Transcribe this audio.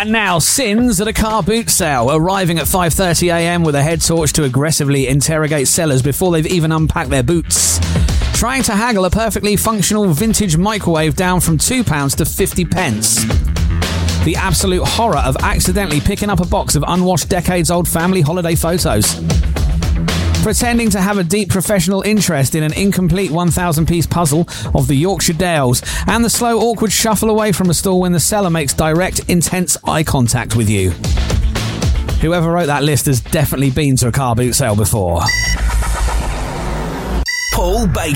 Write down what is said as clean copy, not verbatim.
And now, sins at a car boot sale, arriving at 5:30am with a head torch to aggressively interrogate sellers before they've even unpacked their boots. Trying to haggle a perfectly functional vintage microwave down from £2 to 50p. The absolute horror of accidentally picking up a box of unwashed decades-old family holiday photos. Pretending to have a deep professional interest in an incomplete 1,000-piece puzzle of the Yorkshire Dales, and the slow, awkward shuffle away from a stall when the seller makes direct, intense eye contact with you. Whoever wrote that list has definitely been to a car boot sale before. Paul Baker.